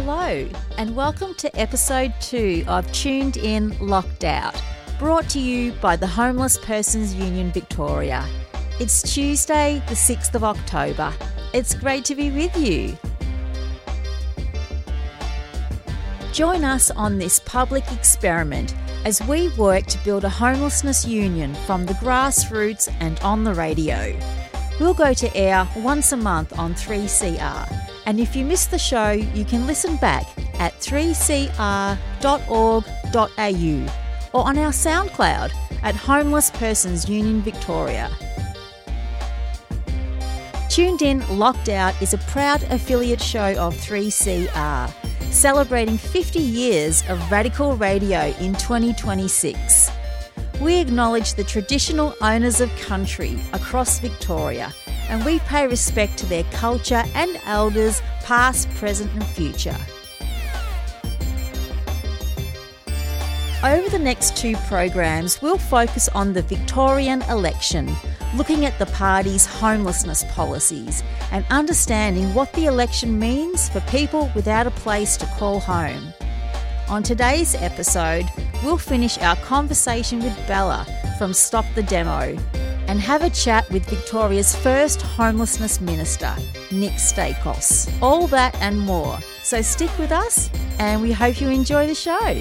Hello, and welcome to episode 2 of Tuned In Locked Out, brought to you by the Homeless Persons Union Victoria. It's Tuesday, the 6th of October. It's great to be with you. Join us on this public experiment as we work to build a homelessness union from the grassroots and on the radio. We'll go to air once a month on 3CR. And if you miss the show, you can listen back at 3cr.org.au or on our SoundCloud at Homeless Persons Union Victoria. Tuned In Locked Out is a proud affiliate show of 3CR, celebrating 50 years of radical radio in 2026. We acknowledge the traditional owners of country across Victoria, and we pay respect to their culture and elders past, present and future. Over the next 2 programs, we'll focus on the Victorian election, looking at the party's homelessness policies and understanding what the election means for people without a place to call home. On today's episode, we'll finish our conversation with Bella from Stop the Demo and have a chat with Victoria's first homelessness minister, Nick Stakos. All that and more. So stick with us and we hope you enjoy the show.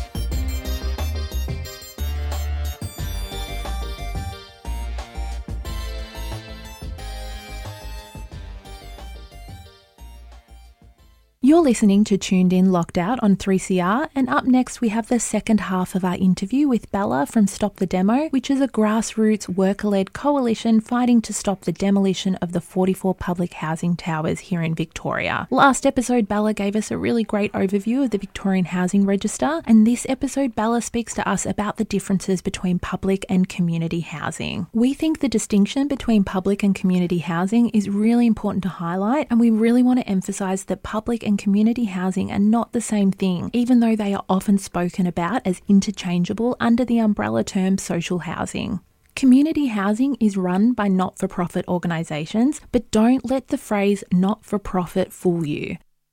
You're listening to Tuned In Locked Out on 3CR, and up next we have the second half of our interview with Bella from Stop the Demo, which is a grassroots worker-led coalition fighting to stop the demolition of the 44 public housing towers here in Victoria. Last episode, Bella gave us a really great overview of the Victorian Housing Register, and this episode, Bella speaks to us about the differences between public and community housing. We think the distinction between public and community housing is really important to highlight, and we really want to emphasise that public and community housing are not the same thing, even though they are often spoken about as interchangeable under the umbrella term social housing. Community housing is run by not-for-profit organisations, but don't let the phrase not-for-profit fool you.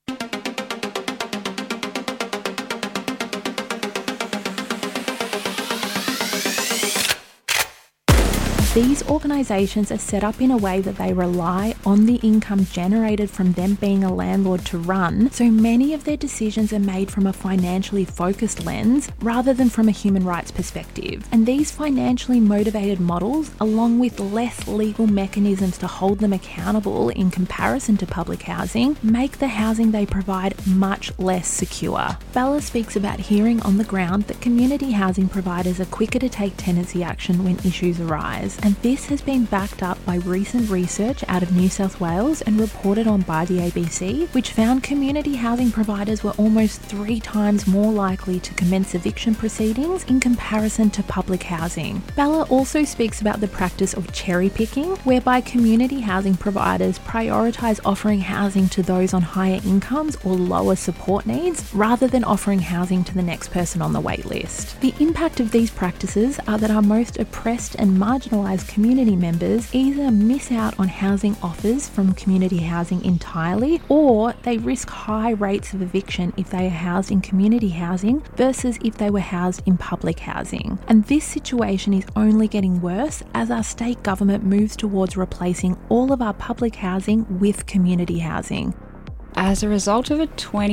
These organisations are set up in a way that they rely on the income generated from them being a landlord to run, so many of their decisions are made from a financially focused lens rather than from a human rights perspective. And these financially motivated models, along with less legal mechanisms to hold them accountable in comparison to public housing, make the housing they provide much less secure. Bella speaks about hearing on the ground that community housing providers are quicker to take tenancy action when issues arise. And this has been backed up by recent research out of New South Wales and reported on by the ABC, which found community housing providers were almost 3 times more likely to commence eviction proceedings in comparison to public housing. Bella also speaks about the practice of cherry picking, whereby community housing providers prioritise offering housing to those on higher incomes or lower support needs, rather than offering housing to the next person on the wait list. The impact of these practices are that our most oppressed and marginalised community members either miss out on housing offers from community housing entirely, or they risk high rates of eviction if they are housed in community housing versus if they were housed in public housing. And this situation is only getting worse as our state government moves towards replacing all of our public housing with community housing. As a result of a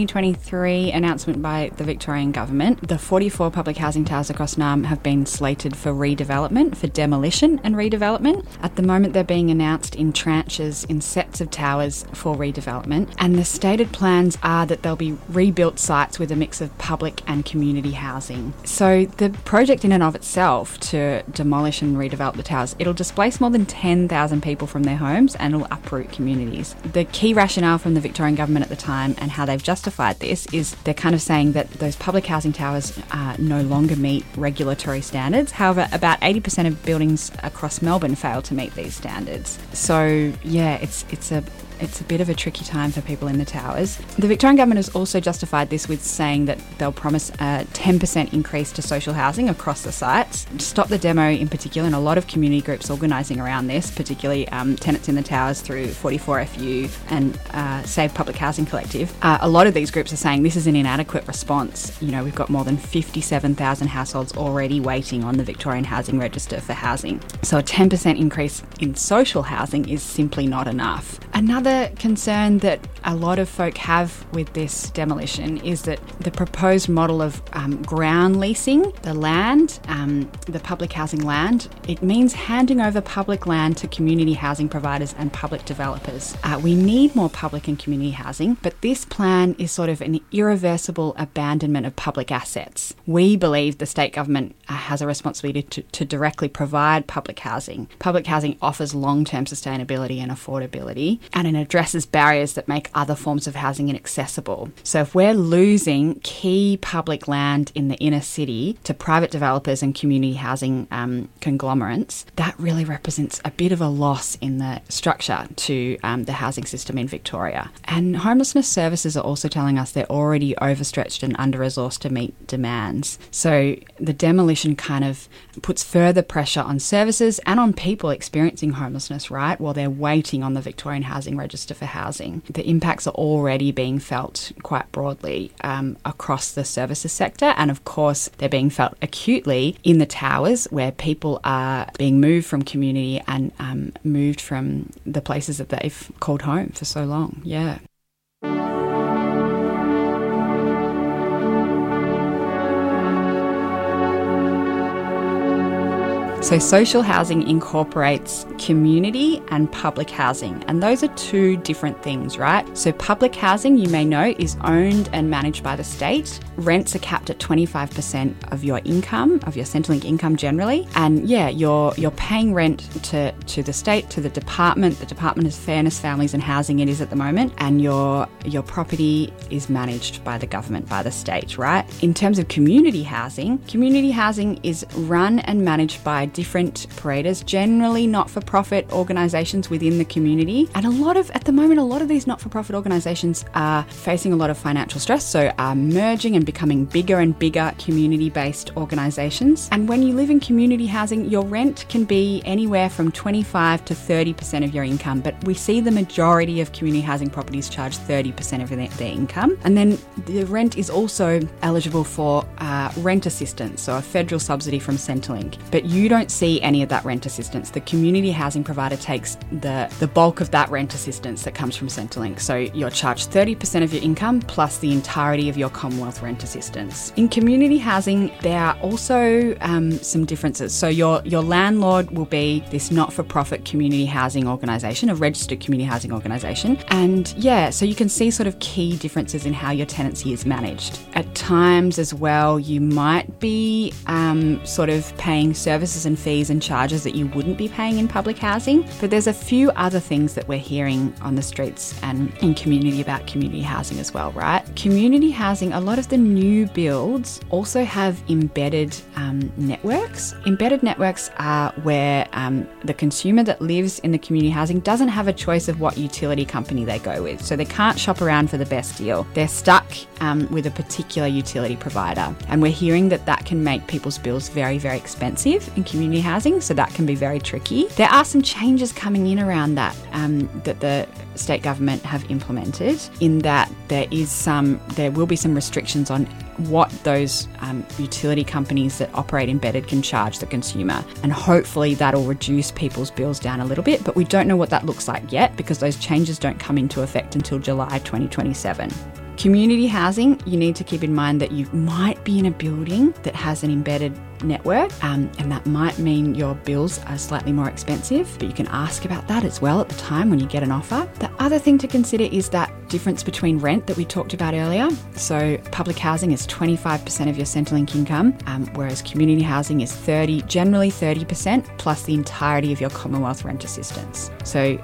2023 announcement by the Victorian Government, the 44 public housing towers across Naarm have been slated for redevelopment, for demolition and redevelopment. At the moment, they're being announced in tranches, in sets of towers for redevelopment, and the stated plans are that they'll be rebuilt sites with a mix of public and community housing. So the project in and of itself to demolish and redevelop the towers, it'll displace more than 10,000 people from their homes and it'll uproot communities. The key rationale from the Victorian Government at the time and how they've justified this is they're kind of saying that those public housing towers no longer meet regulatory standards. However, about 80% of buildings across Melbourne fail to meet these standards. So yeah, it's a it's a bit of a tricky time for people in the towers. The Victorian Government has also justified this with saying that they'll promise a 10% increase to social housing across the sites. Stop the Demo in particular, and a lot of community groups organising around this, particularly Tenants in the Towers through 44FU and Save Public Housing Collective. A lot of these groups are saying this is an inadequate response. You know, we've got more than 57,000 households already waiting on the Victorian Housing Register for housing. So a 10% increase in social housing is simply not enough. Another concern that a lot of folk have with this demolition is that the proposed model of ground leasing the land, the public housing land, it means handing over public land to community housing providers and public developers. We need more public and community housing, but this plan is sort of an irreversible abandonment of public assets. We believe the state government has a responsibility to directly provide public housing. Public housing offers long-term sustainability and affordability, and it addresses barriers that make other forms of housing inaccessible. So if we're losing key public land in the inner city to private developers and community housing conglomerates, that really represents a bit of a loss in the structure to the housing system in Victoria. And homelessness services are also telling us they're already overstretched and under-resourced to meet demands. So the demolition kind of puts further pressure on services and on people experiencing homelessness, right, while they're waiting on the Victorian Housing Register for housing. The impacts are already being felt quite broadly across the services sector, and of course they're being felt acutely in the towers, where people are being moved from community and moved from the places that they've called home for so long. Yeah. So social housing incorporates community and public housing, and those are two different things, right? So public housing, you may know, is owned and managed by the state. Rents are capped at 25% of your income, of your Centrelink income generally. And yeah, you're paying rent to the state, to the department. The Department of Fairness, Families and Housing it is at the moment, and your property is managed by the government, by the state, right? In terms of community housing is run and managed by different operators, generally not-for-profit organisations within the community. And at the moment, a lot of these not-for-profit organisations are facing a lot of financial stress, so are merging and becoming bigger and bigger community-based organisations. And when you live in community housing, your rent can be anywhere from 25 to 30% of your income, but we see the majority of community housing properties charge 30% of their income. And then the rent is also eligible for rent assistance, so a federal subsidy from Centrelink. But you don't see any of that rent assistance. The community housing provider takes the bulk of that rent assistance that comes from Centrelink. So you're charged 30% of your income plus the entirety of your Commonwealth rent assistance. In community housing, there are also some differences. So your landlord will be this not-for-profit community housing organisation, a registered community housing organisation. And yeah, so you can see sort of key differences in how your tenancy is managed. At times as well, you might be sort of paying services and fees and charges that you wouldn't be paying in public housing. But there's a few other things that we're hearing on the streets and in community about community housing as well, right? Community housing, a lot of the new builds also have embedded networks. Embedded networks are where the consumer that lives in the community housing doesn't have a choice of what utility company they go with. So they can't shop around for the best deal. They're stuck with a particular utility provider. And we're hearing that can make people's bills very, very expensive in community housing, so that can be very tricky. There are some changes coming in around that that the state government have implemented, in that there will be some restrictions on what those utility companies that operate embedded can charge the consumer, and hopefully that'll reduce people's bills down a little bit, but we don't know what that looks like yet because those changes don't come into effect until July 2027. Community housing, you need to keep in mind that you might be in a building that has an embedded network, and that might mean your bills are slightly more expensive, but you can ask about that as well at the time when you get an offer. The other thing to consider is that difference between rent that we talked about earlier. So public housing is 25% of your Centrelink income, whereas community housing is generally 30% plus the entirety of your Commonwealth rent assistance. So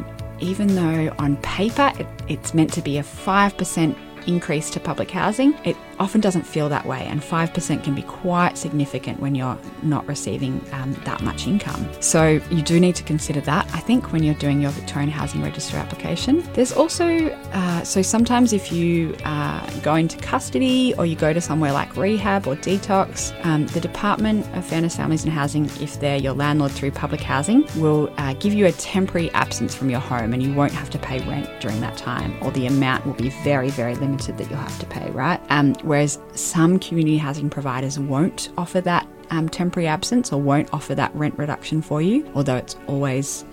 even though on paper it's meant to be a 5% increase to public housing, it often doesn't feel that way, and 5% can be quite significant when you're not receiving that much income. So you do need to consider that, I think, when you're doing your Victorian Housing Register application. There's also, so sometimes if you go into custody or you go to somewhere like rehab or detox, the Department of Fairness, Families and Housing, if they're your landlord through public housing, will give you a temporary absence from your home, and you won't have to pay rent during that time, or the amount will be very, very limited that you'll have to pay, right? Whereas some community housing providers won't offer that temporary absence, or won't offer that rent reduction for you, although it's always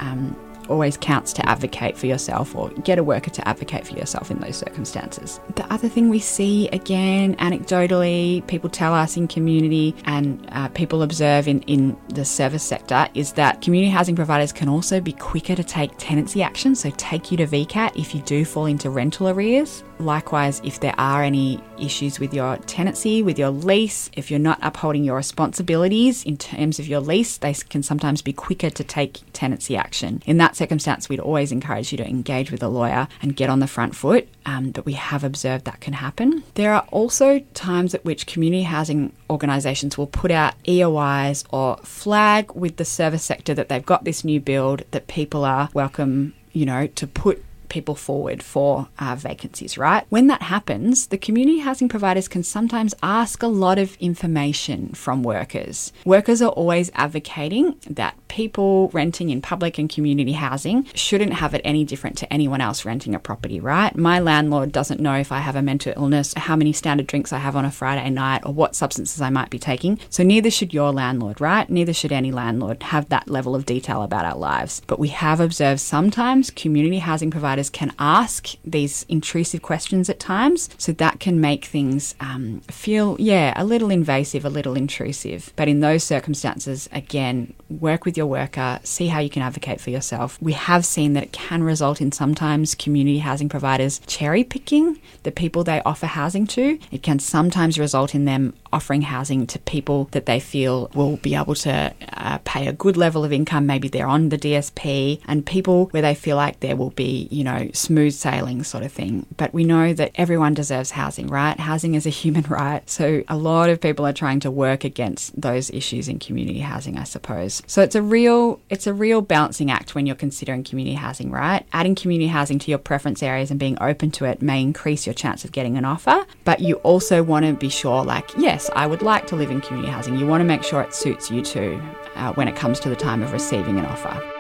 counts to advocate for yourself, or get a worker to advocate for yourself in those circumstances. The other thing we see, again, anecdotally, people tell us in community, and people observe in the service sector, is that community housing providers can also be quicker to take tenancy action, so take you to VCAT if you do fall into rental arrears. Likewise, if there are any issues with your tenancy, with your lease, if you're not upholding your responsibilities in terms of your lease, they can sometimes be quicker to take tenancy action. In that circumstance, we'd always encourage you to engage with a lawyer and get on the front foot, but we have observed that can happen. There are also times at which community housing organisations will put out EOIs or flag with the service sector that they've got this new build, that people are welcome, to put people forward for vacancies, right? When that happens, the community housing providers can sometimes ask a lot of information from workers. Workers are always advocating that people renting in public and community housing shouldn't have it any different to anyone else renting a property, right? My landlord doesn't know if I have a mental illness, how many standard drinks I have on a Friday night, or what substances I might be taking. So neither should your landlord, right? Neither should any landlord have that level of detail about our lives. But we have observed sometimes community housing providers can ask these intrusive questions at times, so that can make things feel, a little invasive, a little intrusive. But in those circumstances, again, work with your worker, see how you can advocate for yourself. We have seen that it can result in sometimes community housing providers cherry picking the people they offer housing to. It can sometimes result in them offering housing to people that they feel will be able to pay a good level of income. Maybe they're on the DSP, and people where they feel like there will be, smooth sailing sort of thing. But we know that everyone deserves housing, right? Housing is a human right. So a lot of people are trying to work against those issues in community housing, I suppose. So it's a real balancing act when you're considering community housing, right? Adding community housing to your preference areas and being open to it may increase your chance of getting an offer, but you also want to be sure, yes, I would like to live in community housing. You want to make sure it suits you too when it comes to the time of receiving an offer.